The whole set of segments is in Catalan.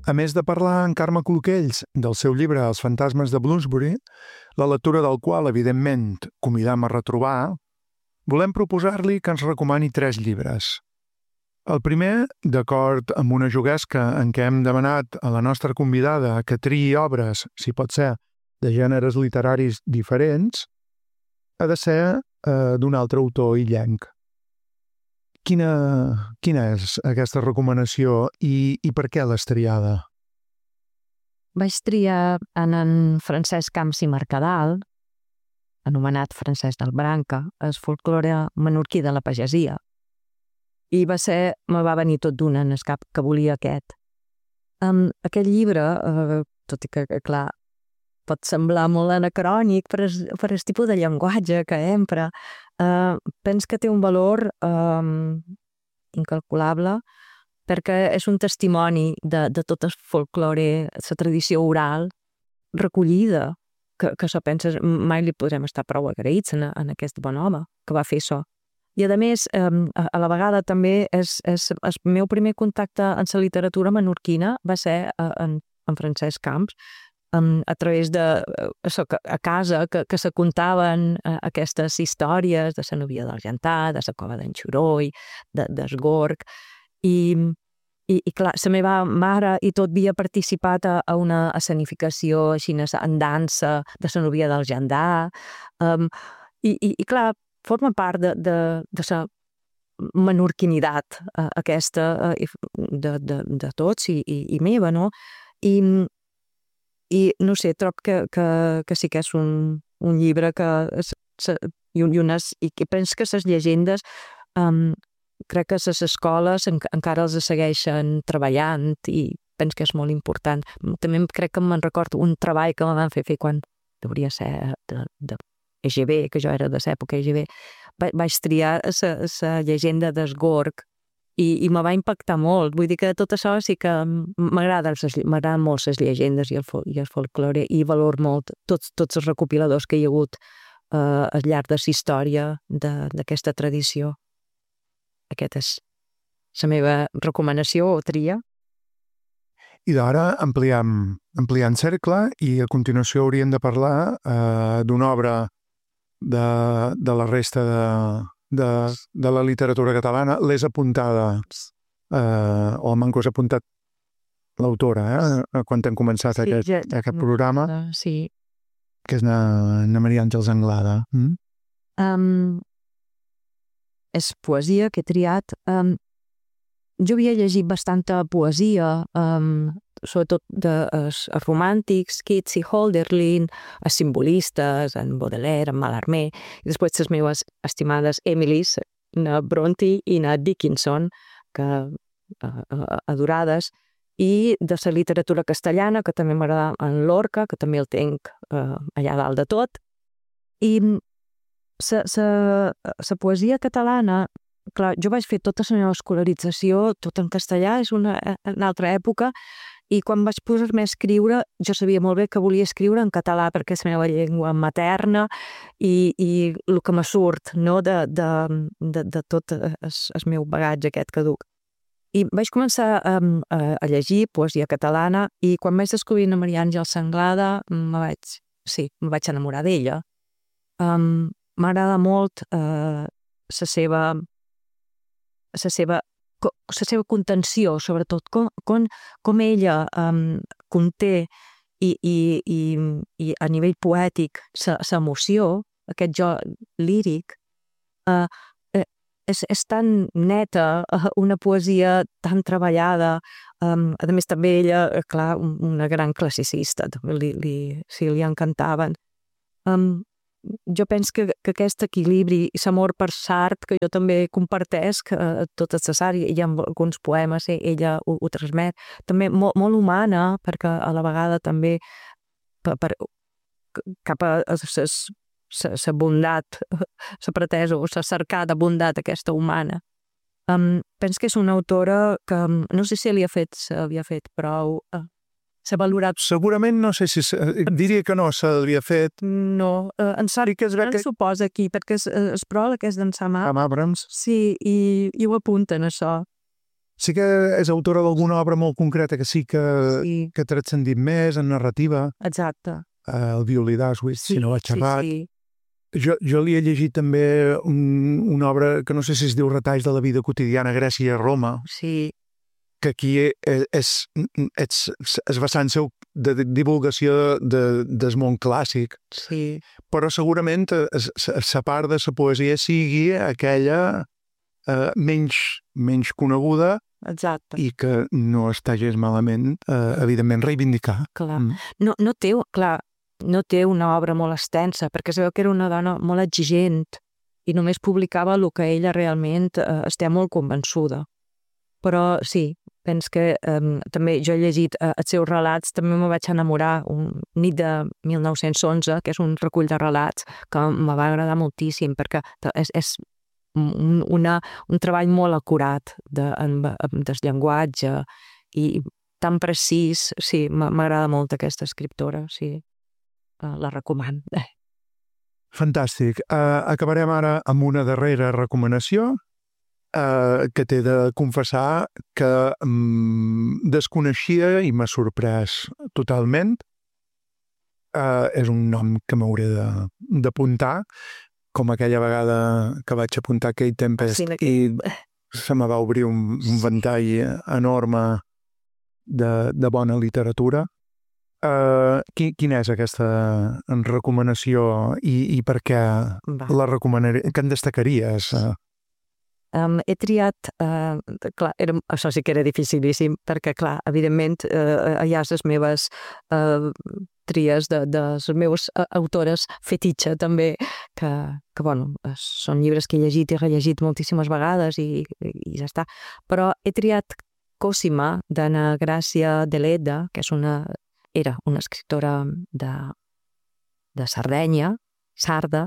A més de parlar en Carme Cloquells del seu llibre Els fantasmes de Bloomsbury, la lectura del qual, evidentment, convidam a retrobar, volem proposar-li que ens recomani 3 llibres. El primer, d'acord amb una juguesca en què hem demanat a la nostra convidada que triï obres, si pot ser, de gèneres literaris diferents, ha de ser d'un altre autor illenc. Quina és aquesta recomanació i per què l'has triada? Vaig triar en Francesc Camps i Mercadal, anomenat Francesc del Branca, el folklore menorquí de la pagesia. I me va venir tot d'una en el cap que volia aquest. Aquest llibre, tot i que, clar, pot semblar molt anacrònic per el tipus de llenguatge que empra, penso que té un valor incalculable perquè és un testimoni de tot el folklore, la tradició oral recollida, que això penses mai li podrem estar prou agraïts en aquest bon home que va fer això. I a més, a la vegada també és el meu primer contacte amb la literatura menorquina va ser en Francesc Camps, a través de a casa que se contaven aquestes històries de la Novia del Jantar, de la Cova d'en Xuroi, del Gorg, i clar, la meva mare i tot havia participat a una escenificació així en dansa de la Novia del Jantar, i clar, forma part de la menorquinitat aquesta de tots i meva, no? I no sé, trobo que sí que és un llibre i que penso que les llegendes crec que les escoles encara els segueixen treballant i penso que és molt important. També crec que me'n recordo un treball que me van fer quan hauria ser de EGB, que jo era de l'època EGB, vaig triar la llegenda del Gorg i me va impactar molt. Vull dir que tot això sí que m'agraden molt les llegendes i el folklore i valor molt tots els recopiladors que hi ha hagut al llarg de la història d'aquesta tradició. Aquesta és la meva recomanació o tria. I d'ara ampliant cercle i a continuació hauríem de parlar d'una obra de la resta de la literatura catalana. L'és apuntada, o m'han apuntat l'autora, quan hem començat aquest programa, sí. Que és na Maria Àngels Anglada. És poesia que he triat. Jo havia llegit bastanta poesia, sobretot dels romàntics, Keats i Hölderlin, els simbolistes, en Baudelaire, en Mallarmé, i després les meves estimades Emilys, na Brontë i na Dickinson, adorades, i de la literatura castellana, que també m'agrada, en Lorca, que també el tenc allà dalt de tot. I la poesia catalana, clar, jo vaig fer tota la meva escolarització, tot en castellà, és una altra època, i quan vaig posar-me a escriure, jo sabia molt bé que volia escriure en català perquè és la meva llengua materna i el que me surt de tot el meu bagatge aquest caduc. I vaig començar a llegir poesia catalana i quan vaig descobrir la Maria Àngels Anglada me vaig enamorar d'ella. M'agrada molt la seva contenció, sobretot com ella conté i a nivell poètic l'emoció, aquest jo líric, és tan neta, una poesia tan treballada. A més, també ella, clar, una gran classicista, li encantaven. Jo penso que aquest equilibri i l'amor per Sartre, que jo també compartesc tota la sària, hi ha alguns poemes, ella ho transmet, també molt humana, perquè a la vegada també cap a la bondat, la pretesa o la cercada bondat aquesta humana. Penso que és una autora que no sé si havia fet prou, s'ha valorat. Segurament, no sé si... diria que no se l'havia fet. No, en Sartre suposa aquí, perquè és pròleg que és d'en Sam Abrams. Sí, i ho apunten, això. Sí que és autora d'alguna obra molt concreta que sí que ha transcendit més en narrativa. Exacte. El violí d'Auschwitz, si no vaig errat. Sí. Jo li he llegit també una obra que no sé si es diu Retalls de la vida quotidiana, Grècia i Roma. Sí. Que aquí és vessant seu de divulgació del món clàssic. Sí. Però segurament la part de la poesia sigui aquella menys coneguda. Exacte. I que no està gens malament, evidentment, reivindicar. Clar. No té una obra molt extensa, perquè es veu que era una dona molt exigent i només publicava el que ella realment estia molt convençuda. Però sí, penso que també jo he llegit els seus relats, també me vaig enamorar un nit de 1911, que és un recull de relats que me va agradar moltíssim, perquè és un treball molt acurat del llenguatge i tan precís. Sí, m'agrada molt aquesta escriptora, sí. La recomano. Fantàstic. Acabarem ara amb una darrera recomanació que t'he de confessar que desconeixia i m'ha sorprès totalment. És un nom que m'hauré d'apuntar, com aquella vegada que vaig apuntar Kate Tempest i se me va obrir un ventall enorme de bona literatura. Quina és aquesta recomanació i per què la recomanaries? Què en destacaries? He triat, clar, això sí que era dificilíssim, perquè, clar, evidentment, hi ha les meves tries de les meves autores fetitxe, també, que bueno, són llibres que he llegit i rellegit moltíssimes vegades i ja està. Però he triat Cosima, d'Anna Gràcia de Ledda, que era una escriptora de Sardenya, sarda,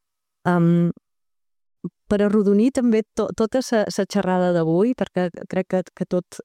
per arrodonir també tota la xerrada d'avui, perquè crec que tot,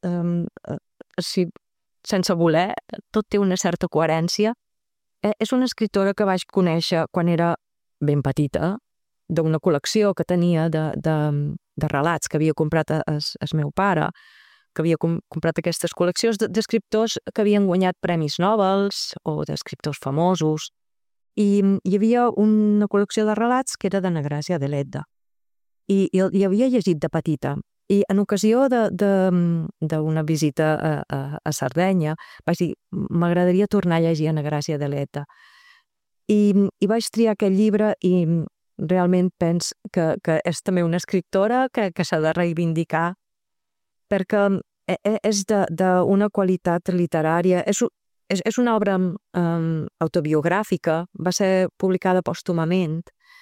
sense voler, tot té una certa coherència. És una escriptora que vaig conèixer quan era ben petita, d'una col·lecció que tenia de relats que havia comprat el meu pare, que havia comprat aquestes col·leccions d'escriptors que havien guanyat premis Nobel o d'escriptors famosos. I hi havia una col·lecció de relats que era d'Anna Gràcia de Ledda. I havia llegit de petita. I en ocasió d'una visita a Sardenya vaig dir, m'agradaria tornar a llegir Anna Gràcia de Ledda. I vaig triar aquest llibre i realment penso que és també una escriptora que s'ha de reivindicar, perquè és d'una qualitat literària. És una obra autobiogràfica, va ser publicada pòstumament,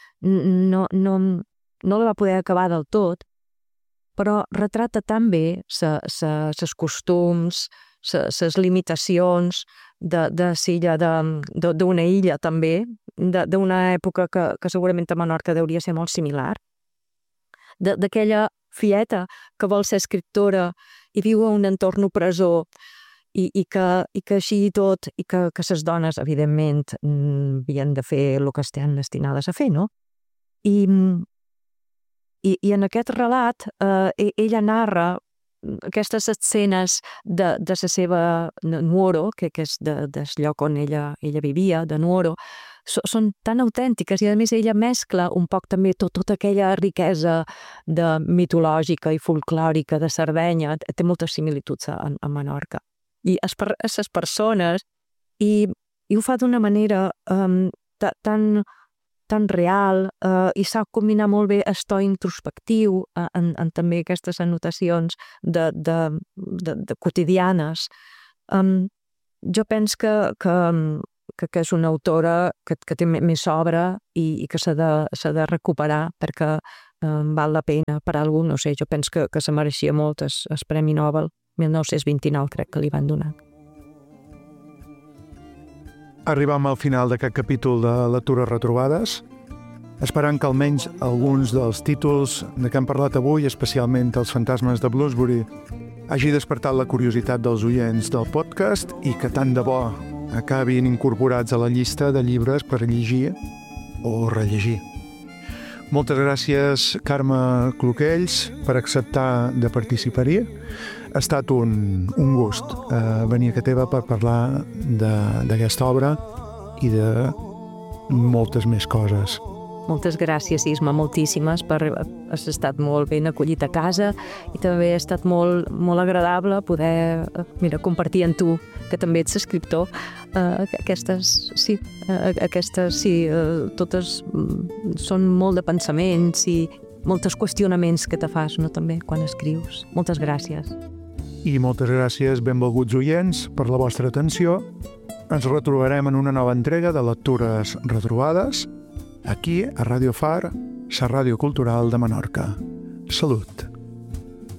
no la va poder acabar del tot, però retrata tan bé els costums, les limitacions d'una illa també, d'una època que segurament a Menorca hauria ser molt similar, d'aquella fieta que vol ser escriptora i viu en un entorn opressor i que així i tot, i que les dones, evidentment, havien de fer el que estan destinades a fer, no? I en aquest relat ella narra aquestes escenes de la seva Nuoro, que és del lloc on ella vivia, de Nuoro, són tan autèntiques i a més ella mescla un poc també tota aquella riquesa mitològica i folclòrica de Sardenya, té moltes similituds a Menorca. I les persones, i ho fa d'una manera tan real i sap combinar molt bé el to introspectiu en també aquestes anotacions quotidianes. Jo penso que és una autora que té més obra i que s'ha de recuperar perquè val la pena per a algú, no sé, jo penso que se mereixia molt el Premi Nobel, 1929 crec que li van donar. Arribam al final d'aquest capítol de Lectures Retrobades, esperant que almenys alguns dels títols de què hem parlat avui, especialment Els fantasmes de Bloomsbury, hagi despertat la curiositat dels oients del podcast i que tant de bo acabin incorporats a la llista de llibres per llegir o rellegir. Moltes gràcies, Carme Cloquells, per acceptar de participar-hi. Ha estat un gust venir a casa teva per parlar d'aquesta obra i de moltes més coses. Moltes gràcies, Isma, moltíssimes, has estat molt ben acollit a casa i també ha estat molt, molt agradable poder compartir amb tu, que també ets escriptor, totes són molt de pensaments i molts qüestionaments que te fas, no, també, quan escrius. Moltes gràcies. I moltes gràcies, benvolguts oients, per la vostra atenció. Ens retrobarem en una nova entrega de Lectures Retrobades, aquí a Ràdio Far, la ràdio cultural de Menorca. Salut!